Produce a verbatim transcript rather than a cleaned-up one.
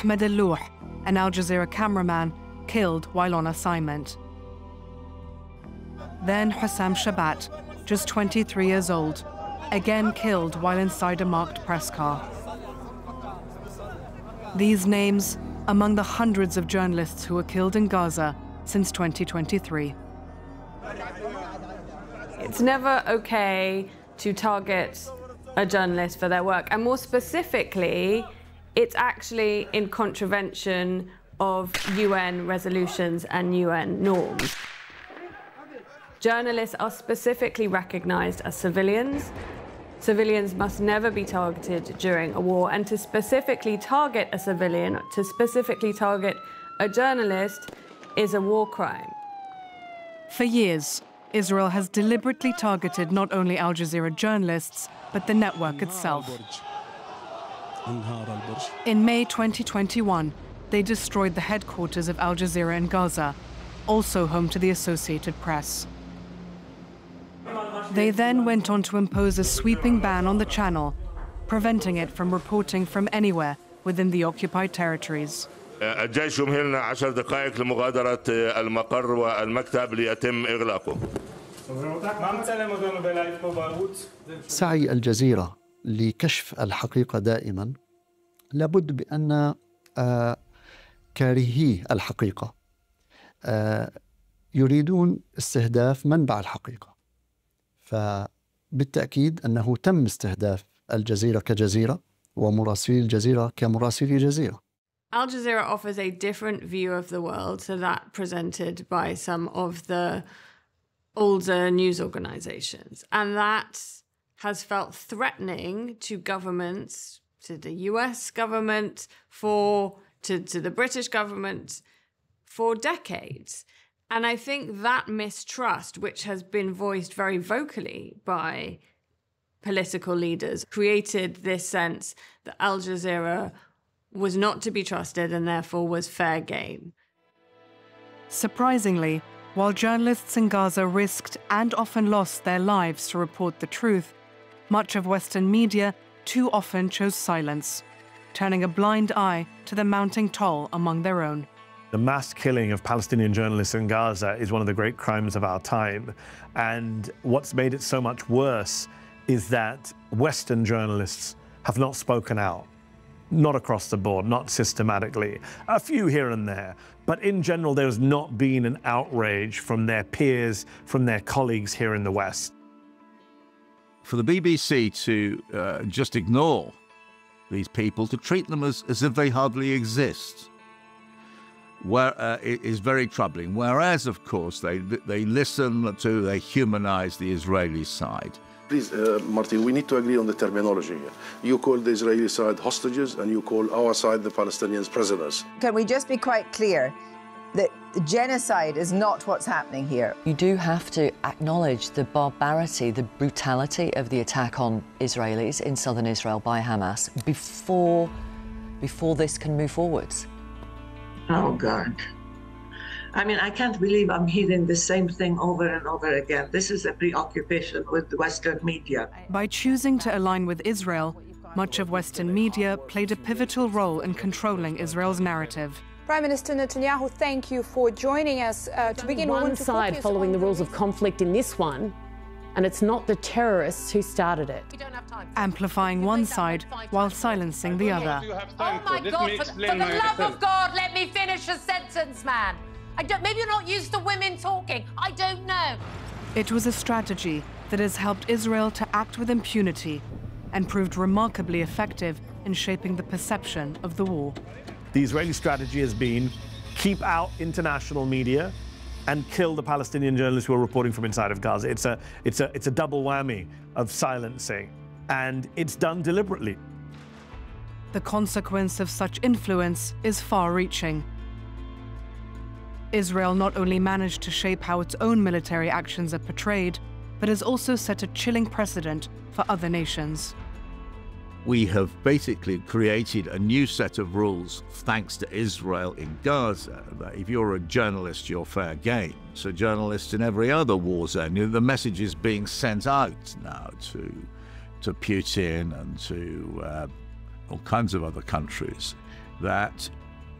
Ahmed El-Louh, an Al Jazeera cameraman, killed while on assignment. Then Hussam Shabat, just twenty-three years old, again killed while inside a marked press car. These names among the hundreds of journalists who were killed in Gaza since twenty twenty-three. It's never okay to target a journalist for their work, and more specifically, it's actually in contravention of U N resolutions and U N norms. Journalists are specifically recognized as civilians. Civilians must never be targeted during a war, and to specifically target a civilian, to specifically target a journalist, is a war crime. For years, Israel has deliberately targeted not only Al Jazeera journalists, but the network itself. In May twenty twenty-one, they destroyed the headquarters of Al Jazeera in Gaza, also home to the Associated Press. They then went on to impose a sweeping ban on the channel, preventing it from reporting from anywhere within the occupied territories. الجيش يمهلنا عشر دقائق لمغادرة المقر والمكتب ليتم إغلاقه. سعي الجزيرة لكشف الحقيقة دائما لابد بأن كارهي الحقيقة يريدون استهداف منبع الحقيقة، فبالتأكيد أنه تم استهداف الجزيرة كجزيرة ومراسلي الجزيرة كمراسلي جزيرة. Al Jazeera offers a different view of the world to that presented by some of the older news organizations. And that has felt threatening to governments, to the U S government, for to, to the British government for decades. And I think that mistrust, which has been voiced very vocally by political leaders, created this sense that Al Jazeera was not to be trusted and therefore was fair game. Surprisingly, while journalists in Gaza risked and often lost their lives to report the truth, much of Western media too often chose silence, turning a blind eye to the mounting toll among their own. The mass killing of Palestinian journalists in Gaza is one of the great crimes of our time. And what's made it so much worse is that Western journalists have not spoken out. Not across the board, not systematically. A few here and there. But in general, there has not been an outrage from their peers, from their colleagues here in the West. For the B B C to uh, just ignore these people, to treat them as, as if they hardly exist, where, uh, it is very troubling. Whereas, of course, they, they listen to, they humanize the Israeli side. Please, uh, Martin, we need to agree on the terminology here. You call the Israeli side hostages, and you call our side, the Palestinians, prisoners. Can we just be quite clear that genocide is not what's happening here? You do have to acknowledge the barbarity, the brutality of the attack on Israelis in southern Israel by Hamas before, before this can move forwards. Oh, God. I mean, I can't believe I'm hearing the same thing over and over again. This is a preoccupation with the Western media. By choosing to align with Israel, much of Western media played a pivotal role in controlling Israel's narrative. Prime Minister Netanyahu, thank you for joining us. Uh, to begin, one we want to side following the rules of conflict in this one, and it's not the terrorists who started it. Amplifying one side while silencing the other. Oh my God, for, for the love of God, let me finish a sentence, man. I don't, maybe you're not used to women talking. I don't know. It was a strategy that has helped Israel to act with impunity and proved remarkably effective in shaping the perception of the war. The Israeli strategy has been keep out international media and kill the Palestinian journalists who are reporting from inside of Gaza. It's a, it's a, it's a double whammy of silencing, and it's done deliberately. The consequence of such influence is far-reaching. Israel not only managed to shape how its own military actions are portrayed, but has also set a chilling precedent for other nations. We have basically created a new set of rules thanks to Israel in Gaza, that if you're a journalist, you're fair game. So journalists in every other war zone, the message is being sent out now to, to Putin and to uh, all kinds of other countries. that